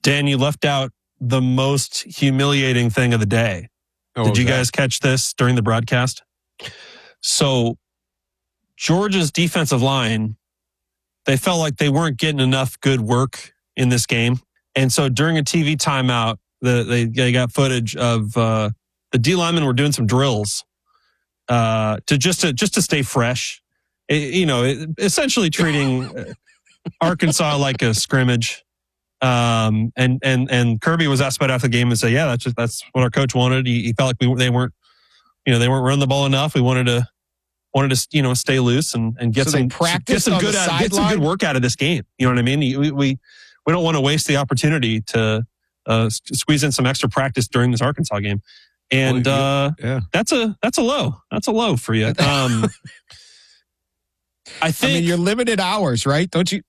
Dan, you left out the most humiliating thing of the day. Did you guys catch this during the broadcast? So Georgia's defensive line, they felt like they weren't getting enough good work in this game. And so during a TV timeout, they got footage of the D linemen were doing some drills to stay fresh. Essentially treating Arkansas like a scrimmage. And Kirby was asked about it after the game and said, "Yeah, that's what our coach wanted. He felt like they weren't running the ball enough. We wanted to stay loose and get some good work out of this game. You know what I mean? We don't want to waste the opportunity to squeeze in some extra practice during this Arkansas game. And that's a low. That's a low for you. I think you're limited hours, right? Don't you?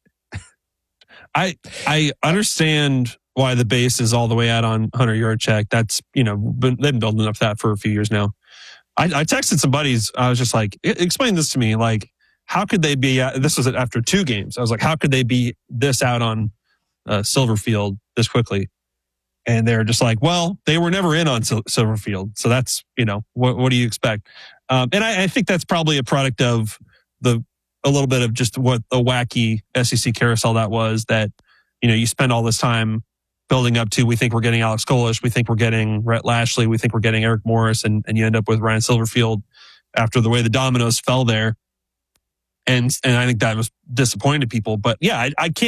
I understand why the base is all the way out on Hunter Yurachek. That's, they've been building up that for a few years now. I texted some buddies. I was just like, explain this to me. Like, how could they be, this was after 2 games. I was like, how could they be this out on Silverfield this quickly? And they're just like, well, they were never in on Silverfield. So that's, what do you expect? And I think that's probably a product of a little bit of just what a wacky SEC carousel that was, that, you spend all this time building up to, we think we're getting Alex Golish, we think we're getting Rhett Lashley, we think we're getting Eric Morris, and you end up with Ryan Silverfield after the way the dominoes fell there. And I think that was disappointing to people. But yeah,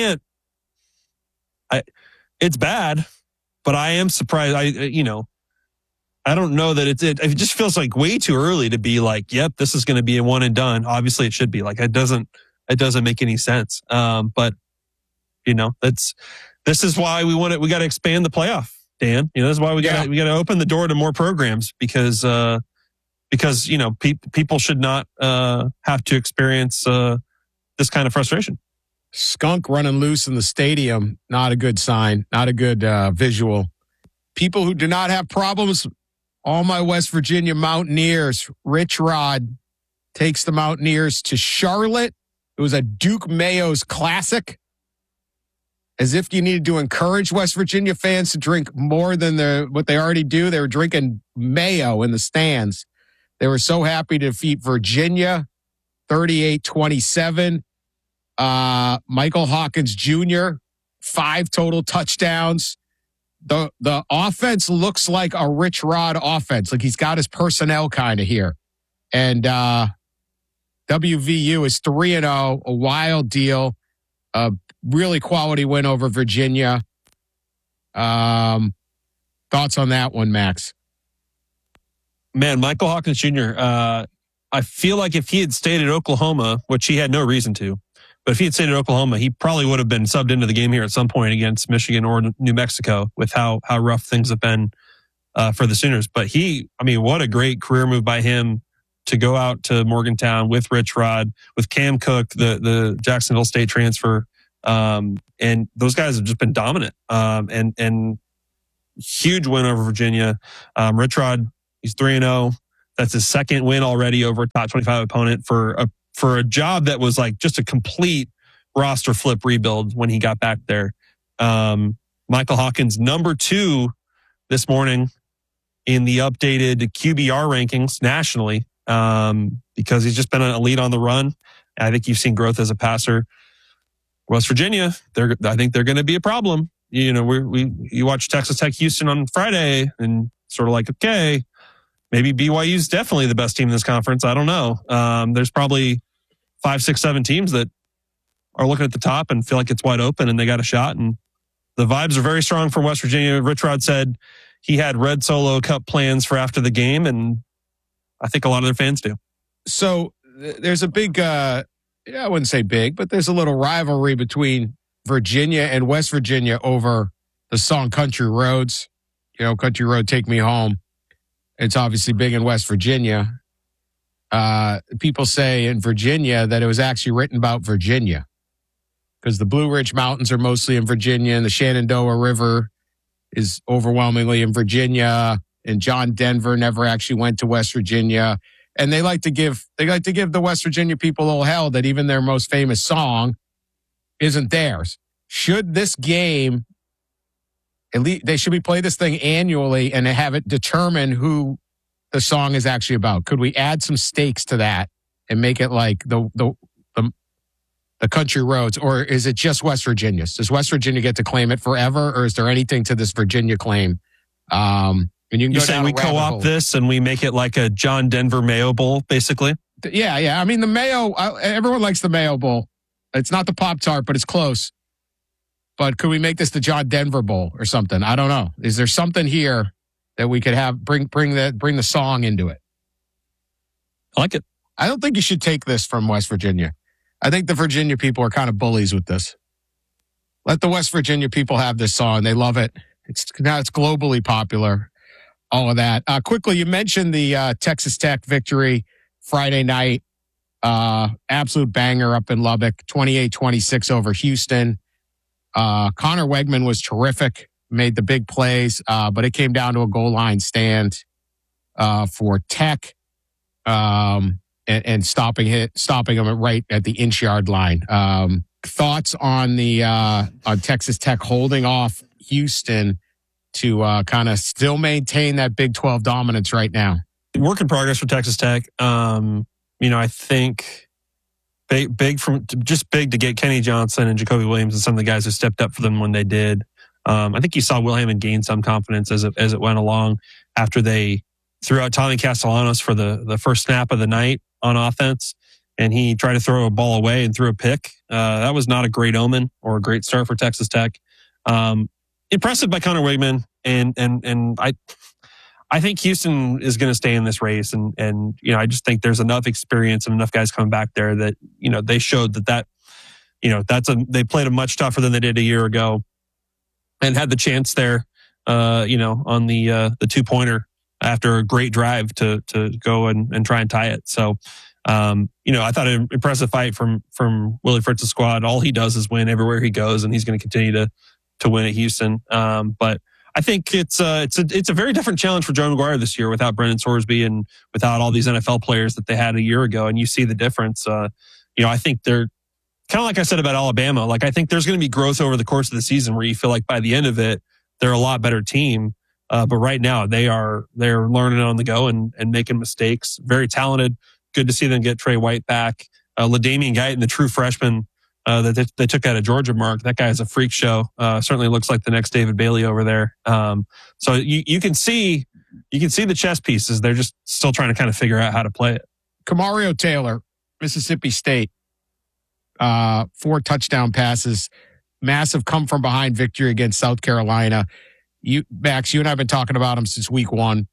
it's bad, but I am surprised. I don't know that it just feels like way too early to be like, yep, this is going to be a one and done. Obviously it should be like, it doesn't make any sense. But this is why we got to expand the playoff, Dan. This is why we got to open the door to more programs because people should not have to experience this kind of frustration. Skunk running loose in the stadium, not a good sign, not a good visual. People who do not have problems, all my West Virginia Mountaineers. Rich Rod takes the Mountaineers to Charlotte. It was a Duke Mayo's classic. As if you needed to encourage West Virginia fans to drink more than what they already do. They were drinking Mayo in the stands. They were so happy to defeat Virginia, 38-27. Michael Hawkins Jr., 5 total touchdowns. The offense looks like a Rich Rod offense. Like he's got his personnel kind of here. And WVU is 3-0, a wild deal. A really quality win over Virginia. Thoughts on that one, Max? Man, Michael Hawkins Jr., I feel like if he had stayed at Oklahoma, which he had no reason to, but if he had stayed at Oklahoma, he probably would have been subbed into the game here at some point against Michigan or New Mexico with how rough things have been for the Sooners. But what a great career move by him to go out to Morgantown with Rich Rod, with Cam Cook, the Jacksonville State transfer. And those guys have just been dominant. And huge win over Virginia. Rich Rod, he's 3-0. That's his second win already over a top 25 opponent for a job that was like just a complete roster flip rebuild when he got back there. Michael Hawkins, number 2 this morning in the updated QBR rankings nationally, because he's just been an elite on the run. I think you've seen growth as a passer. West Virginia, I think they're going to be a problem. You watch Texas Tech Houston on Friday and sort of like, okay, maybe BYU's definitely the best team in this conference. I don't know. There's probably 5, 6, 7 teams that are looking at the top and feel like it's wide open and they got a shot. And the vibes are very strong from West Virginia. Rich Rod said he had Red Solo Cup plans for after the game, and I think a lot of their fans do. So there's a big, I wouldn't say big, but there's a little rivalry between Virginia and West Virginia over the song Country Roads. Country Road, Take Me Home. It's obviously big in West Virginia. People say in Virginia that it was actually written about Virginia because the Blue Ridge Mountains are mostly in Virginia and the Shenandoah River is overwhelmingly in Virginia, and John Denver never actually went to West Virginia. And they like to give the West Virginia people a little hell that even their most famous song isn't theirs. Should this game At least they should be play this thing annually and have it determine who the song is actually about. Could we add some stakes to that and make it like the country roads, or is it just West Virginia's? Does West Virginia get to claim it forever, or is there anything to this Virginia claim? And you can You're saying we co-opt this and we make it like a John Denver Mayo Bowl, basically? Yeah. I mean, the Mayo, everyone likes the Mayo Bowl. It's not the Pop-Tart, but it's close. But could we make this the John Denver Bowl or something? I don't know. Is there something here that we could have bring the song into it? I like it. I don't think you should take this from West Virginia. I think the Virginia people are kind of bullies with this. Let the West Virginia people have this song. They love it. Now it's globally popular. All of that. Quickly, you mentioned the Texas Tech victory Friday night. Absolute banger up in Lubbock. 28-26 over Houston. Connor Wegman was terrific. Made the big plays, but it came down to a goal line stand for Tech. And stopping him right at the inch-yard line. Thoughts on on Texas Tech holding off Houston to kind of still maintain that Big 12 dominance right now? Work in progress for Texas Tech. I think big to get Kenny Johnson and Jacoby Williams and some of the guys who stepped up for them when they did. I think you saw Wilhelm gain some confidence as it went along after they threw out Tommy Castellanos for the first snap of the night on offense, and he tried to throw a ball away and threw a pick. That was not a great omen or a great start for Texas Tech. Impressive by Connor Wegman, and I think Houston is going to stay in this race, and I just think there's enough experience and enough guys coming back there that they showed that they played a much tougher than they did a year ago, and had the chance there, on the 2-pointer after a great drive to go and try and tie it. So, I thought an impressive fight from Willie Fritz's squad. All he does is win everywhere he goes, and he's going to continue to win at Houston. But I think it's a very different challenge for Joe McGuire this year without Brendan Sorsby and without all these NFL players that they had a year ago. And you see the difference. I think they're kind of like I said about Alabama. Like, I think there's going to be growth over the course of the season where you feel like by the end of it, they're a lot better team. But right now they're learning on the go and making mistakes. Very talented. Good to see them get Trey White back. LaDainian Guyton, the true freshman that they took out of Georgia, Mark. That guy is a freak show. Certainly looks like the next David Bailey over there. So you can see the chess pieces. They're just still trying to kind of figure out how to play it. Kamario Taylor, Mississippi State, 4 touchdown passes, massive come from behind victory against South Carolina. Max, you and I have been talking about him since week 1.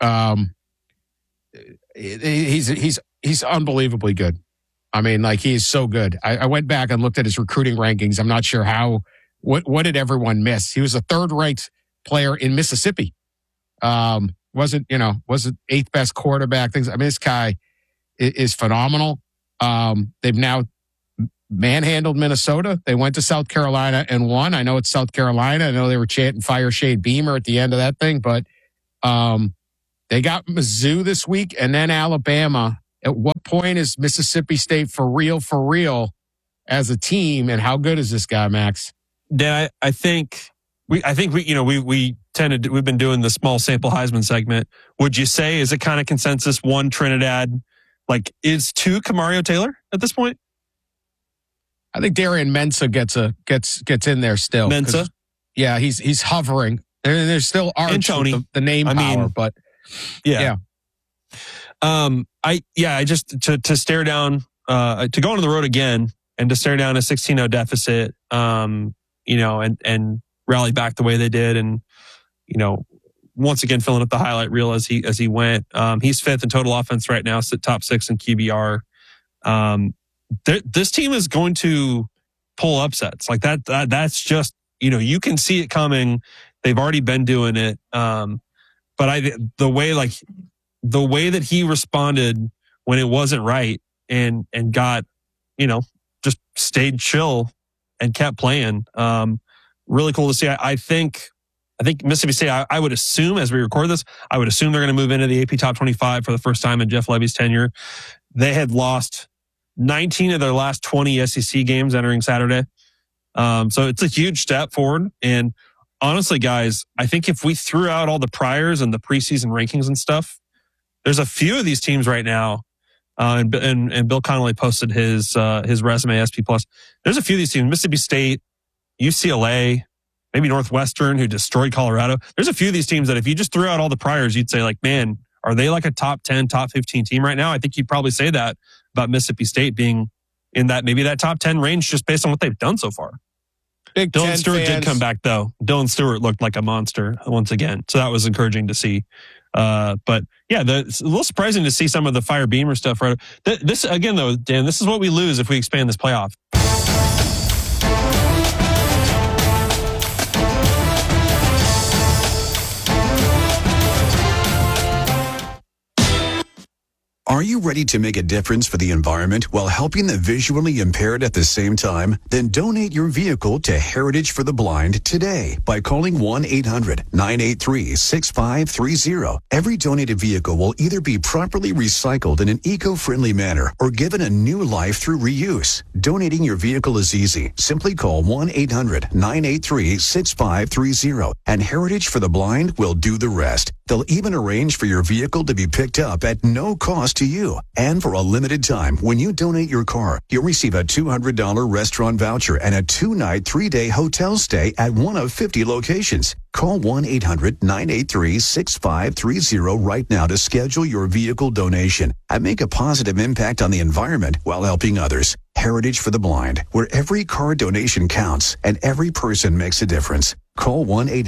He's unbelievably good. I mean, like, he is so good. I went back and looked at his recruiting rankings. I'm not sure what did everyone miss? He was a 3rd-ranked player in Mississippi. Wasn't 8th best quarterback. Things. I mean, this guy is phenomenal. They've now manhandled Minnesota. They went to South Carolina and won. I know it's South Carolina. I know they were chanting Fire Shade Beamer at the end of that thing, but they got Mizzou this week and then Alabama. At what point is Mississippi State for real as a team, and how good is this guy, Max? Dan, I think we've been doing the small sample Heisman segment. Would you say, is it kind of consensus 1 Trinidad, like is 2 Kamario Taylor at this point? I think Darian Mensah gets in there still. Mensah? Yeah, he's hovering. There's still Arch and Tony. The name power, but yeah. I just to stare down, to go on the road again and to stare down a 16-0 deficit, and rally back the way they did. And, once again, filling up the highlight reel as he went. He's 5th in total offense right now, top 6 in QBR. This team is going to pull upsets like that. That's just, you can see it coming. They've already been doing it. But the way that he responded when it wasn't right and got, just stayed chill and kept playing. Really cool to see. I think Mississippi State, I would assume as we record this, I would assume they're going to move into the AP Top 25 for the first time in Jeff Levy's tenure. They had lost 19 of their last 20 SEC games entering Saturday. So it's a huge step forward. And honestly, guys, I think if we threw out all the priors and the preseason rankings and stuff, there's a few of these teams right now. And Bill Connolly posted his resume, SP Plus. There's a few of these teams, Mississippi State, UCLA, maybe Northwestern, who destroyed Colorado. There's a few of these teams that if you just threw out all the priors, you'd say like, man, are they like a top 10, top 15 team right now? I think you'd probably say that about Mississippi State being in that, maybe that top 10 range just based on what they've done so far. Big Dylan Ten Stewart fans. did come back though. Dylan Stewart looked like a monster once again. So that was encouraging to see. But yeah, it's a little surprising to see some of the Fire Beamer stuff. Right. This again, though, Dan, this is what we lose if we expand this playoff. Are you ready to make a difference for the environment while helping the visually impaired at the same time? Then donate your vehicle to Heritage for the Blind today by calling 1-800-983-6530. Every donated vehicle will either be properly recycled in an eco-friendly manner or given a new life through reuse. Donating your vehicle is easy. Simply call 1-800-983-6530 and Heritage for the Blind will do the rest. They'll even arrange for your vehicle to be picked up at no cost to you. And for a limited time, when you donate your car, you'll receive a $200 restaurant voucher and a 2-night, 3-day hotel stay at one of 50 locations. Call 1-800-983-6530 right now to schedule your vehicle donation and make a positive impact on the environment while helping others. Heritage for the Blind, where every car donation counts and every person makes a difference. Call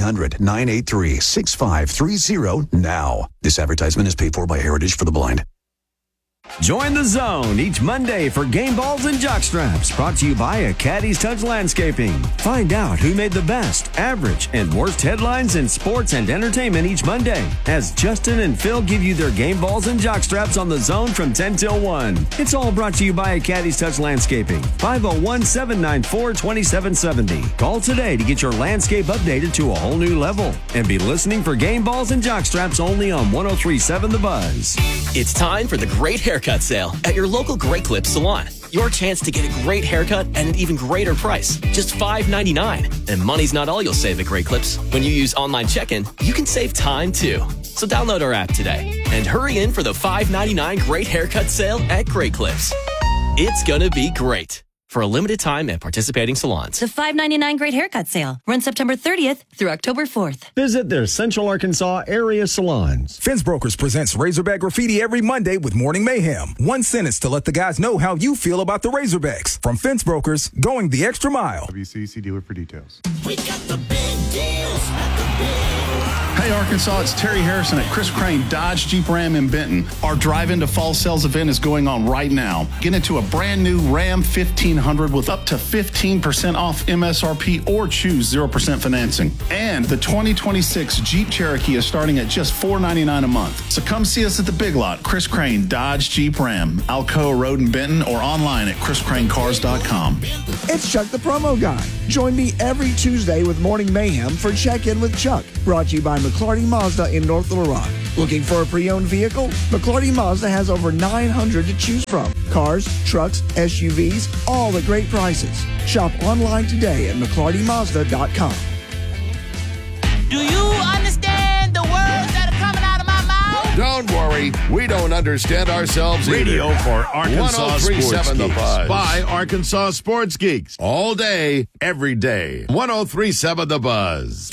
1-800-983-6530 now. This advertisement is paid for by Heritage for the Blind. Join the Zone each Monday for Game Balls and Jockstraps, brought to you by a Caddy's Touch Landscaping. Find out who made the best, average, and worst headlines in sports and entertainment each Monday as Justin and Phil give you their Game Balls and Jockstraps on the Zone from 10 till 1. It's all brought to you by a Caddy's Touch Landscaping. 501-794-2770. Call today to get your landscape updated to a whole new level. And be listening for Game Balls and Jockstraps only on 103.7 The Buzz. It's time for the Great Haircut Sale at your local Great Clips salon. Your chance to get a great haircut at an even greater price, just $5.99. And money's not all you'll save at Great Clips. When you use online check-in, you can save time too. So download our app today and hurry in for the $5.99 Great Haircut Sale at Great Clips. It's gonna be great. For a limited time at participating salons. The $5.99 Great Haircut Sale runs September 30th through October 4th. Visit their Central Arkansas area salons. Fence Brokers presents Razorback Graffiti every Monday with Morning Mayhem. One sentence to let the guys know how you feel about the Razorbacks. From Fence Brokers, going the extra mile. WCC dealer for details. We got the big deals at the Hey Arkansas, it's Terry Harrison at Chris Crane Dodge Jeep Ram in Benton. Our drive into fall sales event is going on right now. Get into a brand new Ram 1500 with up to 15% off MSRP or choose 0% financing. And the 2026 Jeep Cherokee is starting at just $499 a month. So come see us at the Big Lot, Chris Crane Dodge Jeep Ram, Alcoa Road in Benton, or online at chriscranecars.com. It's Chuck the Promo Guy. Join me every Tuesday with Morning Mayhem for Check-In with Chuck, brought to you by McClarty Mazda in North Little Rock. Looking for a pre-owned vehicle? McClarty Mazda has over 900 to choose from. Cars, trucks, SUVs, all at great prices. Shop online today at McClartyMazda.com. Do you understand the words that are coming out of my mouth? Don't worry, we don't understand ourselves Radio either. for Arkansas Sports The Geeks. Buzz. By Arkansas Sports Geeks. All day, every day. 103.7 The Buzz.